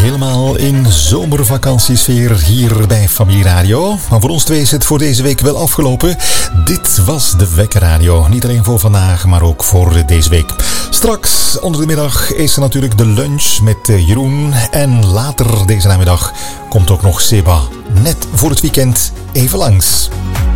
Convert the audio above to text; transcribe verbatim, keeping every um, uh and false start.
helemaal in zomervakantiesfeer hier bij Familie Radio. Maar voor ons twee is het voor deze week wel afgelopen. Dit was de Wekker Radio. Niet alleen voor vandaag, maar ook voor deze week. Straks onder de middag is er natuurlijk de lunch met Jeroen. En later deze namiddag komt ook nog Seba net voor het weekend even langs.